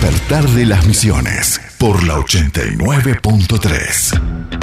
despertar de las Misiones por la 89.3.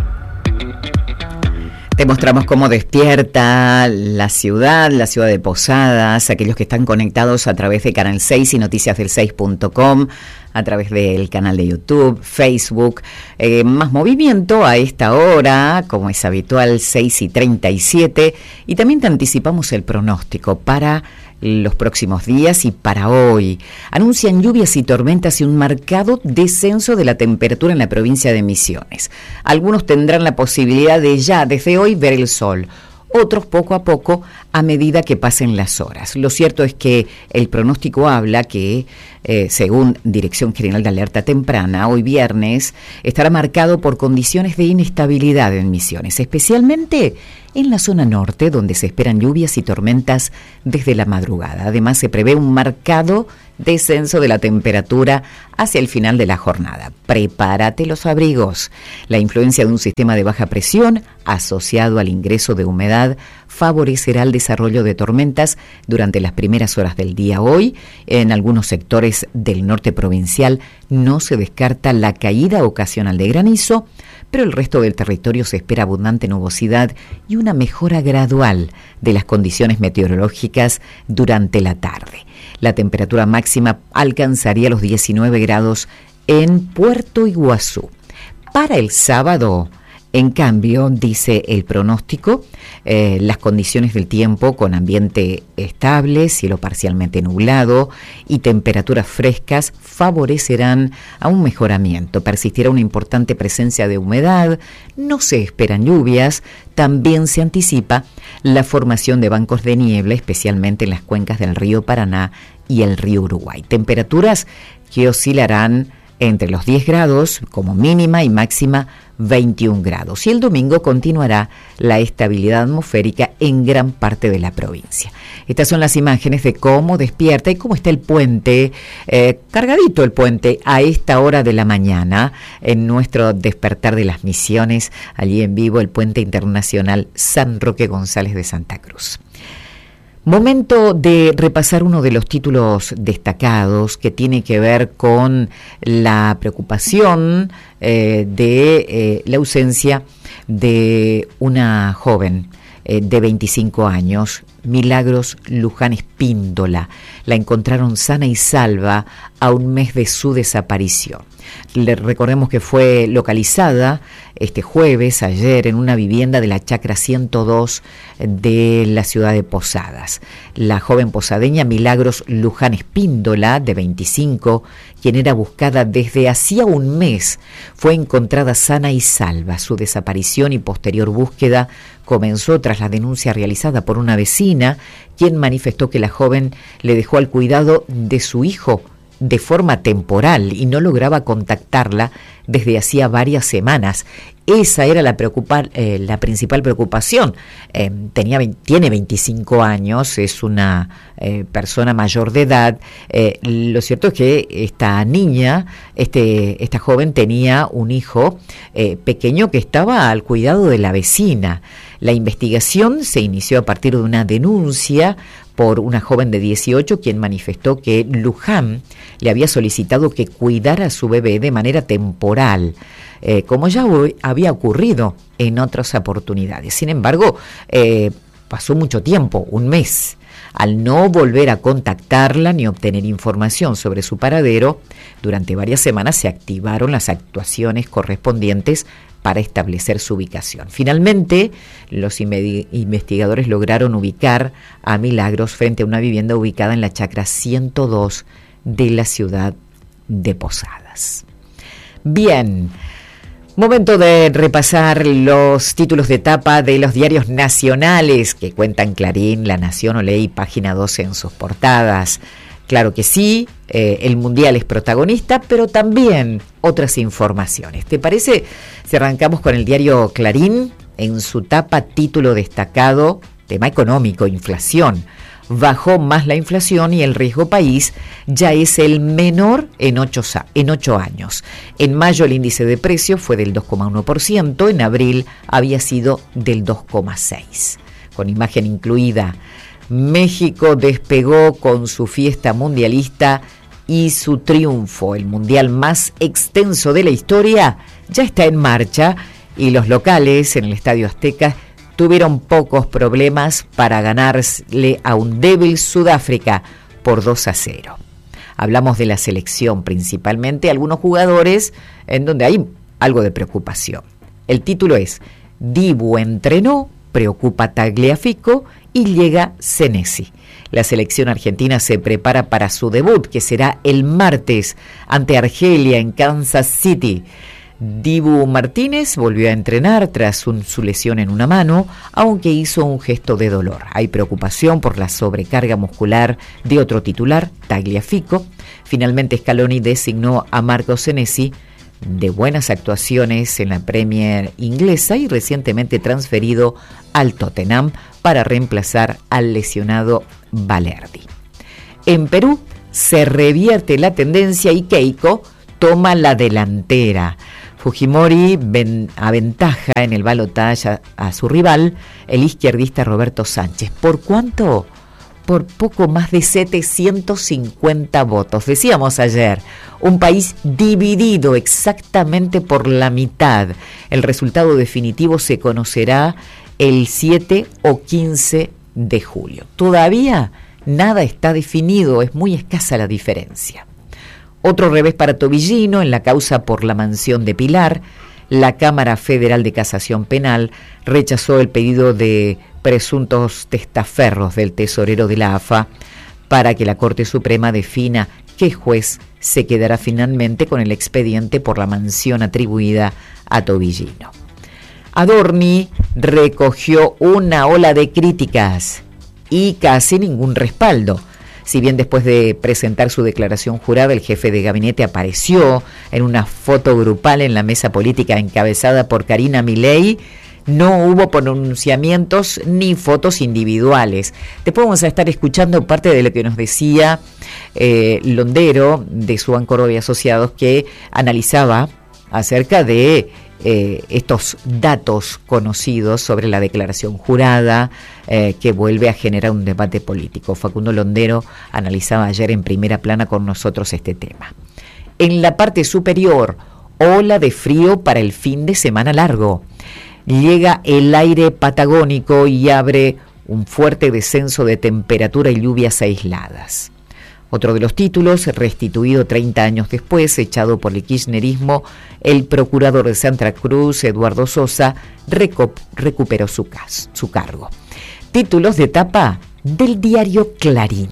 Te mostramos cómo despierta la ciudad de Posadas, aquellos que están conectados a través de Canal 6 y noticiasdel6.com, a través del canal de YouTube, Facebook. Más movimiento a esta hora, como es habitual, 6:37, y también te anticipamos el pronóstico para los próximos días y para hoy. Anuncian lluvias y tormentas y un marcado descenso de la temperatura en la provincia de Misiones. Algunos tendrán la posibilidad de ya desde hoy ver el sol, otros poco a poco a medida que pasen las horas. Lo cierto es que el pronóstico habla que, según Dirección General de Alerta Temprana, hoy viernes estará marcado por condiciones de inestabilidad en Misiones, especialmente en la zona norte, donde se esperan lluvias y tormentas desde la madrugada. Además, se prevé un marcado descenso de la temperatura hacia el final de la jornada. Prepárate los abrigos. La influencia de un sistema de baja presión asociado al ingreso de humedad favorecerá el desarrollo de tormentas durante las primeras horas del día. Hoy, en algunos sectores del norte provincial, no se descarta la caída ocasional de granizo, pero el resto del territorio se espera abundante nubosidad y una mejora gradual de las condiciones meteorológicas durante la tarde. La temperatura máxima alcanzaría los 19 grados en Puerto Iguazú. Para el sábado, en cambio, dice el pronóstico, las condiciones del tiempo con ambiente estable, cielo parcialmente nublado y temperaturas frescas favorecerán a un mejoramiento. Persistirá una importante presencia de humedad, no se esperan lluvias, también se anticipa la formación de bancos de niebla, especialmente en las cuencas del río Paraná y el río Uruguay. Temperaturas que oscilarán entre los 10 grados como mínima y máxima 21 grados. Y el domingo continuará la estabilidad atmosférica en gran parte de la provincia. Estas son las imágenes de cómo despierta y cómo está el puente, cargadito el puente a esta hora de la mañana en nuestro despertar de las Misiones, allí en vivo el puente internacional San Roque González de Santa Cruz. Momento de repasar uno de los títulos destacados que tiene que ver con la preocupación de la ausencia de una joven de 25 años, Milagros Luján Espíndola. La encontraron sana y salva a un mes de su desaparición. Le recordemos que fue localizada este jueves, ayer, en una vivienda de la Chacra 102 de la ciudad de Posadas. La joven posadeña Milagros Luján Espíndola, de 25, quien era buscada desde hacía un mes, fue encontrada sana y salva. Su desaparición y posterior búsqueda comenzó tras la denuncia realizada por una vecina, quien manifestó que la joven le dejó al cuidado de su hijo de forma temporal y no lograba contactarla desde hacía varias semanas. Esa era la principal preocupación. Tiene 25 años, es una persona mayor de edad. Lo cierto es que esta niña, esta joven tenía un hijo pequeño que estaba al cuidado de la vecina. La investigación se inició a partir de una denuncia por una joven de 18, quien manifestó que Luján le había solicitado que cuidara a su bebé de manera temporal, como ya había ocurrido en otras oportunidades. Sin embargo, pasó mucho tiempo, un mes. Al no volver a contactarla ni obtener información sobre su paradero, durante varias semanas se activaron las actuaciones correspondientes para establecer su ubicación. Finalmente, los investigadores lograron ubicar a Milagros frente a una vivienda ubicada en la Chacra 102 de la ciudad de Posadas. Bien, momento de repasar los títulos de tapa de los diarios nacionales que cuentan Clarín, La Nación, Olé y Página 12 en sus portadas. Claro que sí, el Mundial es protagonista, pero también otras informaciones. ¿Te parece si arrancamos con el diario Clarín? En su tapa, título destacado, tema económico, inflación. Bajó más la inflación y el riesgo país ya es el menor en 8 años. En mayo el índice de precios fue del 2,1%, en abril había sido del 2,6%. Con imagen incluida, México despegó con su fiesta mundialista y su triunfo, el mundial más extenso de la historia, ya está en marcha y los locales en el Estadio Azteca tuvieron pocos problemas para ganarle a un débil Sudáfrica por 2-0. Hablamos de la selección, principalmente algunos jugadores en donde hay algo de preocupación. El título es Dibu entrenó, preocupa Tagliafico y llega Senesi. La selección argentina se prepara para su debut, que será el martes ante Argelia en Kansas City. Dibu Martínez volvió a entrenar tras su lesión en una mano, aunque hizo un gesto de dolor. Hay preocupación por la sobrecarga muscular de otro titular, Tagliafico. Finalmente Scaloni designó a Marco Senesi, de buenas actuaciones en la Premier inglesa y recientemente transferido al Tottenham para reemplazar al lesionado Balerdi. En Perú se revierte la tendencia y Keiko toma la delantera. Fujimori aventaja en el balotaje a su rival, el izquierdista Roberto Sánchez. ¿Por cuánto? Por poco más de 750 votos. Decíamos ayer, un país dividido exactamente por la mitad. El resultado definitivo se conocerá el 7 o 15 de julio. Todavía nada está definido, es muy escasa la diferencia. Otro revés para Tobillino en la causa por la mansión de Pilar. La Cámara Federal de Casación Penal rechazó el pedido de presuntos testaferros del tesorero de la AFA para que la Corte Suprema defina qué juez se quedará finalmente con el expediente por la mansión atribuida a Tobillino. Adorni recogió una ola de críticas y casi ningún respaldo. Si bien después de presentar su declaración jurada, el jefe de gabinete apareció en una foto grupal en la mesa política encabezada por Karina Milei, no hubo pronunciamientos ni fotos individuales. Después vamos a estar escuchando parte de lo que nos decía Londero de Suban Córdoba y Asociados, que analizaba acerca de estos datos conocidos sobre la declaración jurada que vuelve a generar un debate político. Facundo Londero analizaba ayer en Primera Plana con nosotros este tema. En la parte superior, ola de frío para el fin de semana largo. Llega el aire patagónico y abre un fuerte descenso de temperatura y lluvias aisladas. Otro de los títulos, restituido 30 años después, echado por el kirchnerismo, el procurador de Santa Cruz, Eduardo Sosa, recuperó su cargo. Títulos de tapa del diario Clarín.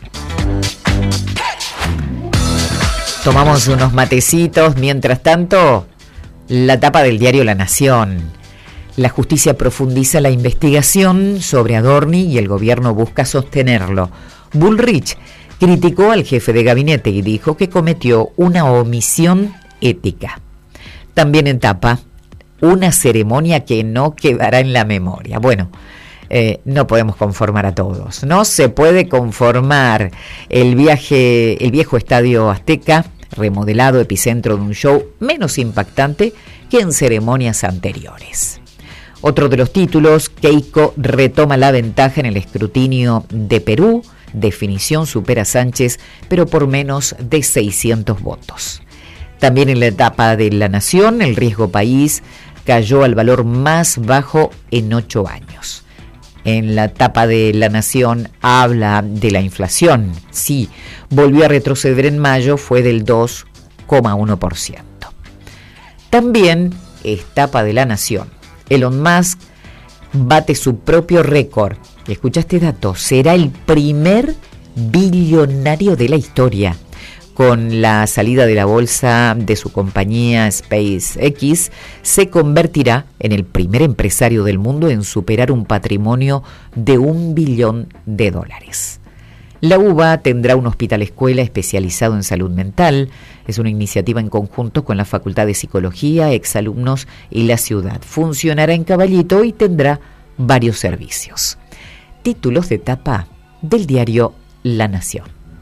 Tomamos unos matecitos, mientras tanto, la tapa del diario La Nación. La justicia profundiza la investigación sobre Adorni y el gobierno busca sostenerlo. Bullrich criticó al jefe de gabinete y dijo que cometió una omisión ética. También en tapa, una ceremonia que no quedará en la memoria. Bueno, no podemos conformar a todos. No se puede conformar el viejo Estadio Azteca, remodelado, epicentro de un show menos impactante que en ceremonias anteriores. Otro de los títulos, Keiko retoma la ventaja en el escrutinio de Perú. Definición supera a Sánchez, pero por menos de 600 votos. También en la etapa de La Nación, el riesgo país cayó al valor más bajo en 8 años. En la etapa de La Nación habla de la inflación. Sí, volvió a retroceder en mayo, fue del 2,1%. También, etapa de La Nación, Elon Musk bate su propio récord. Escucha este dato, será el primer billonario de la historia. Con la salida de la bolsa de su compañía SpaceX, se convertirá en el primer empresario del mundo en superar un patrimonio de $1 billón. La UBA tendrá un hospital escuela especializado en salud mental. Es una iniciativa en conjunto con la Facultad de Psicología, exalumnos y la ciudad. Funcionará en Caballito y tendrá varios servicios. Títulos de tapa del diario La Nación.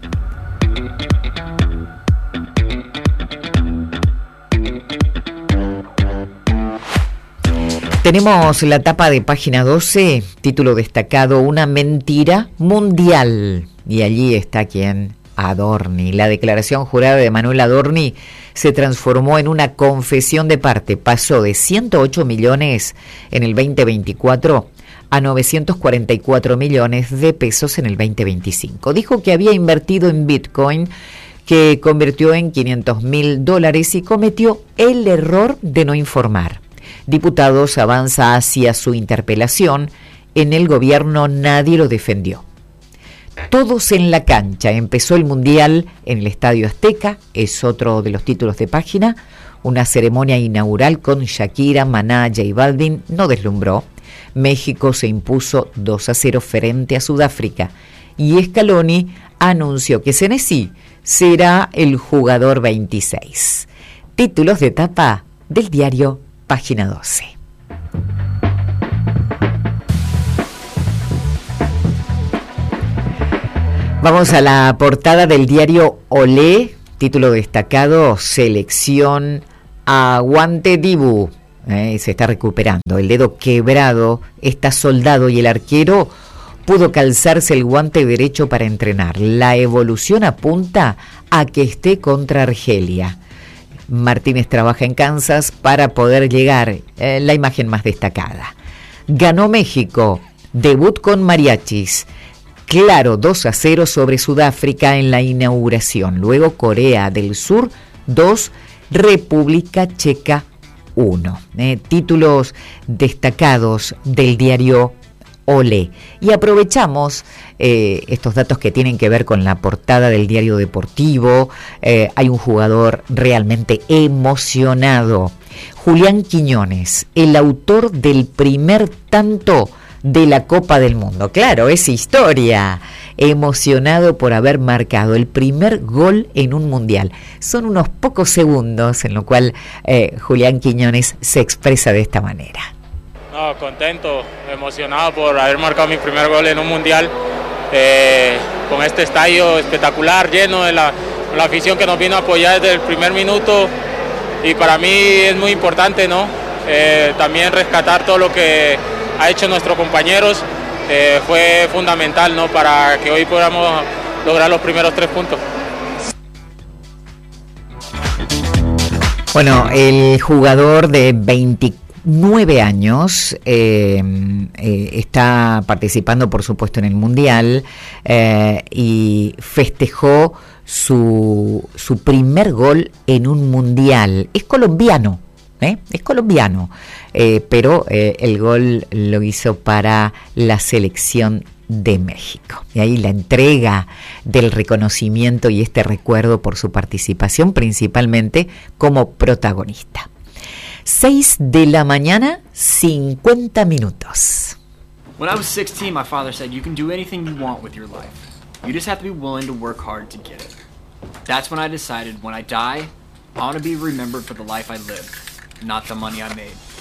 Tenemos la tapa de página 12, título destacado, una mentira mundial. Y allí está quien Adorni. La declaración jurada de Manuel Adorni se transformó en una confesión de parte. Pasó de 108 millones en el 2024 a 944 millones de pesos en el 2025. Dijo que había invertido en Bitcoin, que convirtió en $500.000 y cometió el error de no informar. Diputados avanza hacia su interpelación. En el gobierno nadie lo defendió. Todos en la cancha. Empezó el Mundial en el Estadio Azteca, es otro de los títulos de página. Una ceremonia inaugural con Shakira, Maná, J Balvin no deslumbró. México se impuso 2-0 frente a Sudáfrica y Scaloni anunció que Senesi será el jugador 26. Títulos de tapa del diario Página 12. Vamos a la portada del diario Olé, título destacado, selección Aguante Dibu. Se está recuperando, el dedo quebrado está soldado y el arquero pudo calzarse el guante derecho para entrenar. La evolución apunta a que esté contra Argelia. Martínez trabaja en Kansas para poder llegar, la imagen más destacada. Ganó México, debut con mariachis. Claro, 2-0 sobre Sudáfrica en la inauguración. Luego Corea del Sur 2, República Checa 1. Títulos destacados del diario Olé. Y aprovechamos estos datos que tienen que ver con la portada del diario deportivo. Hay un jugador realmente emocionado. Julián Quiñones, el autor del primer tanto de la Copa del Mundo. Claro, es historia. Emocionado por haber marcado el primer gol en un mundial. Son unos pocos segundos en lo cual Julián Quiñones se expresa de esta manera. No, contento, emocionado por haber marcado mi primer gol en un mundial, con este estadio espectacular, lleno de la afición que nos vino a apoyar desde el primer minuto, y para mí es muy importante, ¿no? También rescatar todo lo que ha hecho nuestros compañeros, fue fundamental, ¿no? Para que hoy podamos lograr los primeros 3 puntos. Bueno, el jugador de 29 años está participando, por supuesto, en el Mundial y festejó su primer gol en un Mundial. Es colombiano. Pero el gol lo hizo para la selección de México. Y ahí la entrega del reconocimiento y este recuerdo por su participación, principalmente como protagonista. 6 de la mañana, 50 minutos. When I was 16, my father said, "You can do anything you want with your life. You just have to be willing to work hard to get it." That's when I decided, when I die, I want to be remembered for the life I lived, not the money I made.